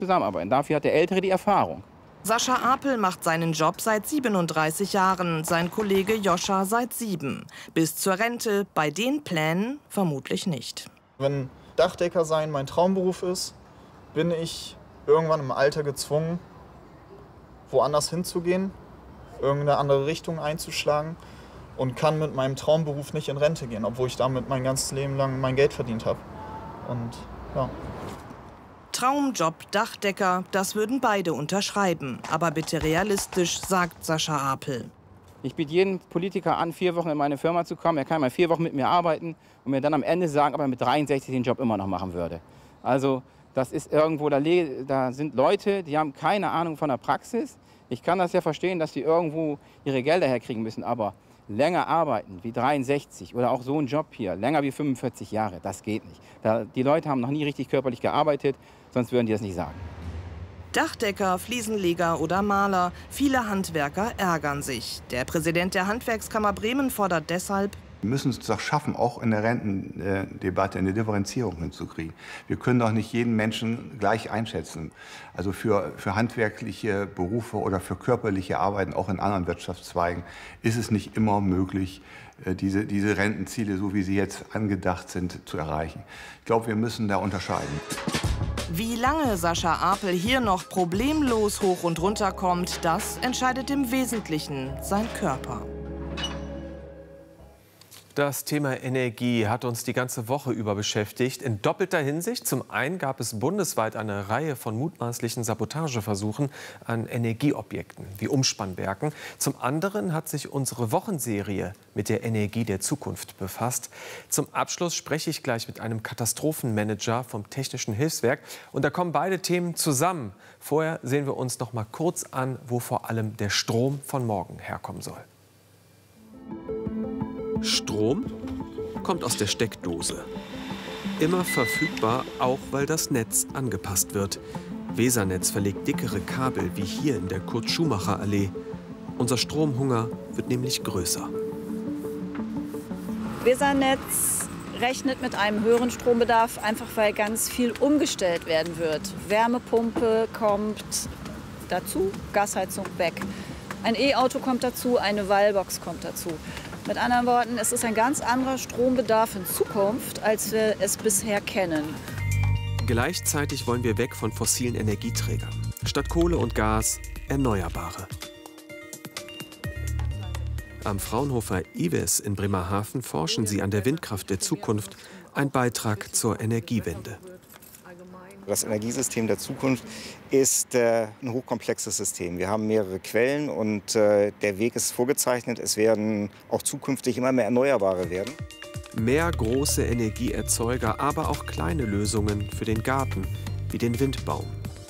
zusammenarbeiten. Dafür hat der Ältere die Erfahrung. Sascha Apel macht seinen Job seit 37 Jahren, sein Kollege Joscha seit 7. Bis zur Rente bei den Plänen vermutlich nicht. Wenn Dachdecker sein mein Traumberuf ist, bin ich irgendwann im Alter gezwungen, woanders hinzugehen, irgendeine andere Richtung einzuschlagen und kann mit meinem Traumberuf nicht in Rente gehen, obwohl ich damit mein ganzes Leben lang mein Geld verdient habe. Und ja. Traumjob Dachdecker, das würden beide unterschreiben. Aber bitte realistisch, sagt Sascha Apel. Ich biete jedem Politiker an, 4 Wochen in meine Firma zu kommen. Er kann mal 4 Wochen mit mir arbeiten und mir dann am Ende sagen, ob er mit 63 den Job immer noch machen würde. Also das ist irgendwo, da sind Leute, die haben keine Ahnung von der Praxis. Ich kann das ja verstehen, dass die irgendwo ihre Gelder herkriegen müssen, aber länger arbeiten wie 63 oder auch so ein Job hier, länger wie 45 Jahre, das geht nicht. Die Leute haben noch nie richtig körperlich gearbeitet, sonst würden die das nicht sagen. Dachdecker, Fliesenleger oder Maler, viele Handwerker ärgern sich. Der Präsident der Handwerkskammer Bremen fordert deshalb: Wir müssen es doch schaffen, auch in der Rentendebatte eine Differenzierung hinzukriegen. Wir können doch nicht jeden Menschen gleich einschätzen. Also für handwerkliche Berufe oder für körperliche Arbeiten, auch in anderen Wirtschaftszweigen, ist es nicht immer möglich, diese Rentenziele, so wie sie jetzt angedacht sind, zu erreichen. Ich glaube, wir müssen da unterscheiden. Wie lange Sascha Apel hier noch problemlos hoch und runter kommt, das entscheidet im Wesentlichen sein Körper. Das Thema Energie hat uns die ganze Woche über beschäftigt. In doppelter Hinsicht. Zum einen gab es bundesweit eine Reihe von mutmaßlichen Sabotageversuchen an Energieobjekten wie Umspannwerken. Zum anderen hat sich unsere Wochenserie mit der Energie der Zukunft befasst. Zum Abschluss spreche ich gleich mit einem Katastrophenmanager vom Technischen Hilfswerk. Und da kommen beide Themen zusammen. Vorher sehen wir uns noch mal kurz an, wo vor allem der Strom von morgen herkommen soll. Strom kommt aus der Steckdose. Immer verfügbar, auch weil das Netz angepasst wird. Wesernetz verlegt dickere Kabel, wie hier in der Kurt-Schumacher-Allee. Unser Stromhunger wird nämlich größer. Wesernetz rechnet mit einem höheren Strombedarf, einfach weil ganz viel umgestellt werden wird. Wärmepumpe kommt dazu, Gasheizung weg. Ein E-Auto kommt dazu, eine Wallbox kommt dazu. Mit anderen Worten, es ist ein ganz anderer Strombedarf in Zukunft, als wir es bisher kennen. Gleichzeitig wollen wir weg von fossilen Energieträgern. Statt Kohle und Gas Erneuerbare. Am Fraunhofer IWES in Bremerhaven forschen sie an der Windkraft der Zukunft. Ein Beitrag zur Energiewende. Das Energiesystem der Zukunft ist ein hochkomplexes System. Wir haben mehrere Quellen und der Weg ist vorgezeichnet. Es werden auch zukünftig immer mehr Erneuerbare werden. Mehr große Energieerzeuger, aber auch kleine Lösungen für den Garten, wie den Windbaum.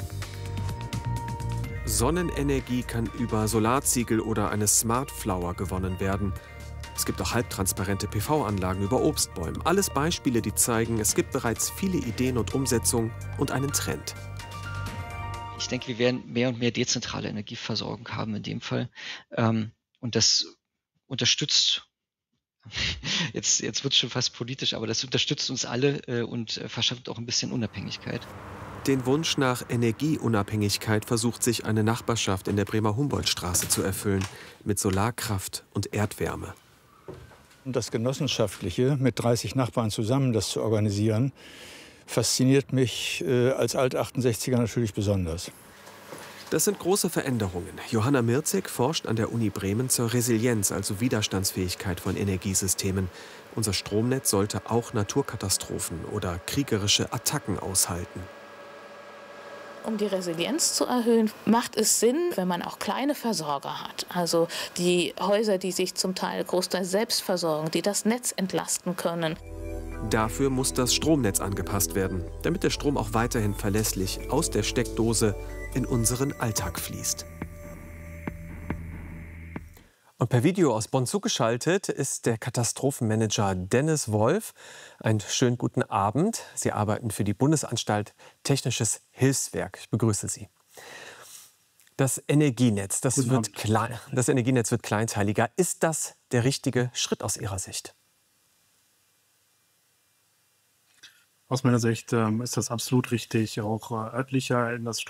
Sonnenenergie kann über Solarziegel oder eine Smart Flower gewonnen werden. Es gibt auch halbtransparente PV-Anlagen über Obstbäumen. Alles Beispiele, die zeigen, es gibt bereits viele Ideen und Umsetzungen und einen Trend. Ich denke, wir werden mehr und mehr dezentrale Energieversorgung haben in dem Fall. Und das unterstützt, jetzt wird es schon fast politisch, aber das unterstützt uns alle und verschafft auch ein bisschen Unabhängigkeit. Den Wunsch nach Energieunabhängigkeit versucht sich eine Nachbarschaft in der Bremer Humboldtstraße zu erfüllen, mit Solarkraft und Erdwärme. Das Genossenschaftliche, mit 30 Nachbarn zusammen das zu organisieren, fasziniert mich als Alt-68er natürlich besonders. Das sind große Veränderungen. Johanna Mirzig forscht an der Uni Bremen zur Resilienz, also Widerstandsfähigkeit von Energiesystemen. Unser Stromnetz sollte auch Naturkatastrophen oder kriegerische Attacken aushalten. Um die Resilienz zu erhöhen, macht es Sinn, wenn man auch kleine Versorger hat. Also die Häuser, die sich zum Teil großteils selbst versorgen, die das Netz entlasten können. Dafür muss das Stromnetz angepasst werden, damit der Strom auch weiterhin verlässlich aus der Steckdose in unseren Alltag fließt. Und per Video aus Bonn zugeschaltet ist der Katastrophenmanager Dennis Wolf. Einen schönen guten Abend. Sie arbeiten für die Bundesanstalt Technisches Hilfswerk. Ich begrüße Sie. Das Energienetz, das Energienetz wird kleinteiliger. Ist das der richtige Schritt aus Ihrer Sicht? Aus meiner Sicht ist das absolut richtig, auch örtlicher in das